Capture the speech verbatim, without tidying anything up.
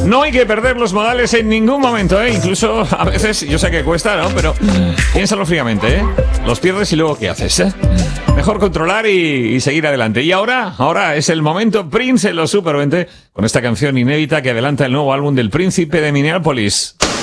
No hay que perder los modales en ningún momento, ¿eh? Incluso a veces, yo sé que cuesta, ¿no? Pero piénsalo fríamente, ¿eh? Los pierdes y luego ¿qué haces, eh? Mejor controlar y, y seguir adelante. Y ahora, ahora es el momento Prince en los Super veinte con esta canción inédita que adelanta el nuevo álbum del Príncipe de Minneapolis.